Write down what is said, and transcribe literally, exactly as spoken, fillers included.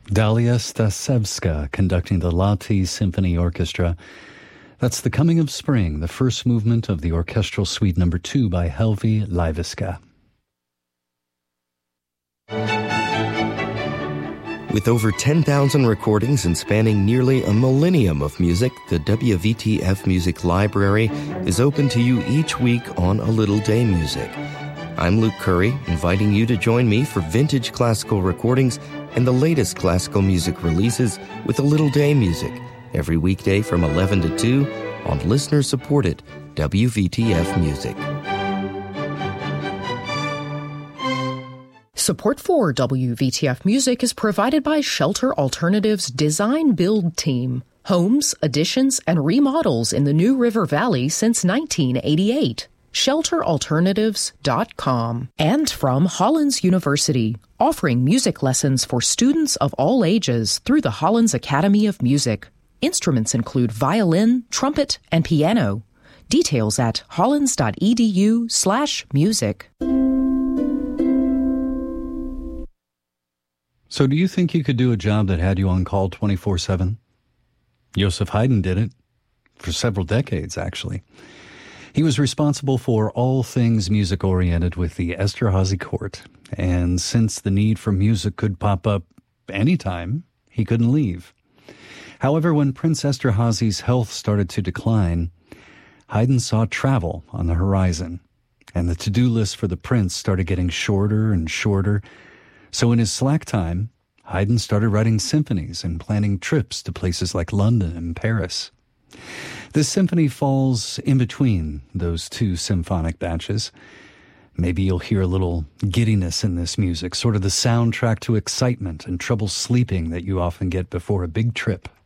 Dalia Stasevska conducting the Lati Symphony Orchestra. That's The Coming of Spring, the first movement of the orchestral suite number two by Helvi Leiviska. With over ten thousand recordings and spanning nearly a millennium of music, the W V T F Music Library is open to you each week on A Little Day Music. I'm Luke Curry, inviting you to join me for vintage classical recordings and the latest classical music releases with A Little Day Music, every weekday from eleven to two on listener-supported W V T F Music. Support for W V T F Music is provided by Shelter Alternatives Design Build Team. Homes, additions, and remodels in the New River Valley since nineteen eighty-eight. shelter alternatives dot com. And from Hollins University, offering music lessons for students of all ages through the Hollins Academy of Music. Instruments include violin, trumpet, and piano. Details at hollins.edu slash music. So do you think you could do a job that had you on call twenty-four seven? Joseph Haydn did it for several decades, actually. He was responsible for all things music-oriented with the Esterházy court, and since the need for music could pop up anytime, he couldn't leave. However, when Prince Esterházy's health started to decline, Haydn saw travel on the horizon, and the to-do list for the prince started getting shorter and shorter. So in his slack time, Haydn started writing symphonies and planning trips to places like London and Paris. This symphony falls in between those two symphonic batches. Maybe you'll hear a little giddiness in this music, sort of the soundtrack to excitement and trouble sleeping that you often get before a big trip.